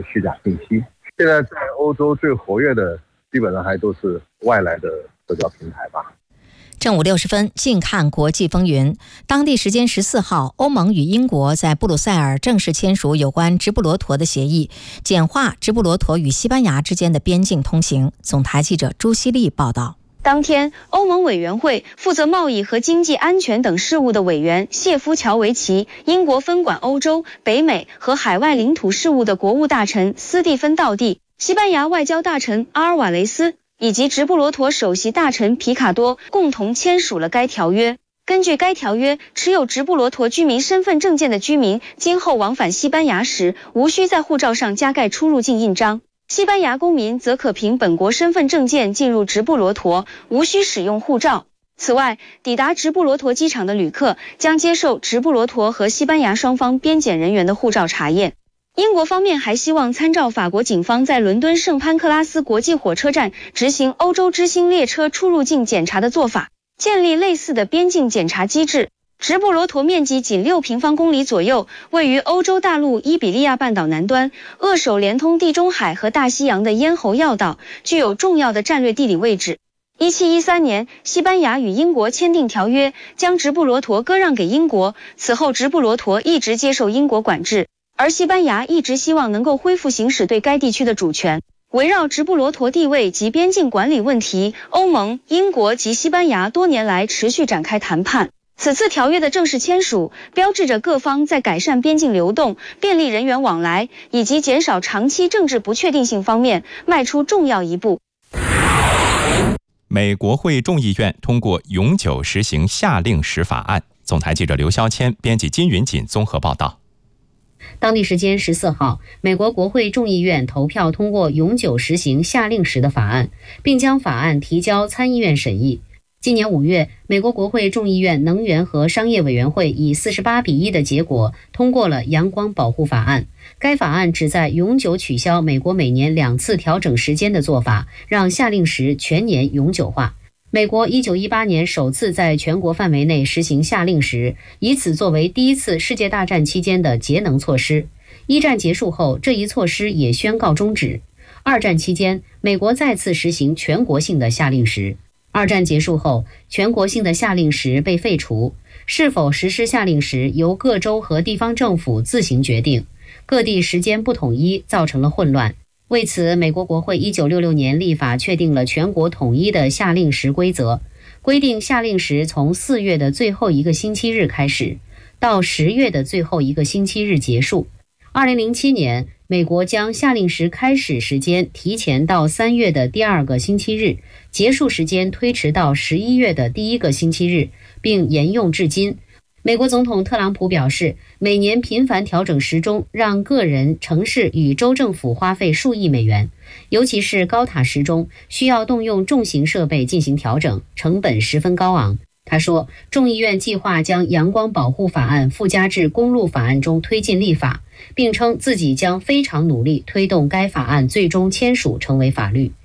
虚假信息。现在在欧洲最活跃的基本上还都是外来的社交平台吧。 正午60分，近看国际风云。当地时间14号，欧盟与英国在布鲁塞尔正式签署有关直布罗陀的协议，简化直布罗陀与西班牙之间的边境通行。总台记者朱希丽报道。 当天，欧盟委员会负责贸易和经济安全等事务的委员谢夫乔维奇、英国分管欧洲、北美和海外领土事务的国务大臣斯蒂芬·道蒂、西班牙外交大臣阿尔瓦雷斯以及直布罗陀首席大臣皮卡多共同签署了该条约。根据该条约，持有直布罗陀居民身份证件的居民今后往返西班牙时，无需在护照上加盖出入境印章。西班牙公民则可凭本国身份证件进入直布罗陀，无需使用护照。此外，抵达直布罗陀机场的旅客将接受直布罗陀和西班牙双方边检人员的护照查验。英国方面还希望参照法国警方在伦敦圣潘克拉斯国际火车站执行欧洲之星列车出入境检查的做法，建立类似的边境检查机制。直布罗陀面积仅6平方公里左右，位于欧洲大陆伊比利亚半岛南端，扼守连通地中海和大西洋的咽喉要道，具有重要的战略地理位置。1713年，西班牙与英国签订条约，将直布罗陀割让给英国，此后直布罗陀一直接受英国管制，而西班牙一直希望能够恢复行使对该地区的主权。围绕直布罗陀地位及边境管理问题，欧盟、英国及西班牙多年来持续展开谈判。此次条约的正式签署，标志着各方在改善边境流动、便利人员往来以及减少长期政治不确定性方面迈出重要一步。 美国会众议院通过永久实行夏令时法案。总台记者刘肖谦，编辑金云锦综合报道。 当地时间14号，美国国会众议院投票通过永久实行夏令时的法案，并将法案提交参议院审议。今年5月，美国国会众议院能源和商业委员会以48-1的结果通过了阳光保护法案。该法案旨在永久取消美国每年2次调整时间的做法，让夏令时全年永久化。美国1918年首次在全国范围内实行夏令时，以此作为第一次世界大战期间的节能措施。一战结束后，这一措施也宣告终止。二战期间，美国再次实行全国性的夏令时。二战结束后，全国性的夏令时被废除，是否实施夏令时由各州和地方政府自行决定，各地时间不统一，造成了混乱。为此，美国国会1966年立法确定了全国统一的夏令时规则，规定夏令时从4月的最后一个星期日开始，到10月的最后一个星期日结束。2007年，美国将夏令时开始时间提前到3月的第2个星期日，结束时间推迟到11月的第1个星期日，并沿用至今。美国总统特朗普表示，每年频繁调整时钟让个人、城市与州政府花费数亿美元，尤其是高塔时钟需要动用重型设备进行调整，成本十分高昂。他说，众议院计划将阳光保护法案附加至公路法案中推进立法，并称自己将非常努力推动该法案最终签署成为法律。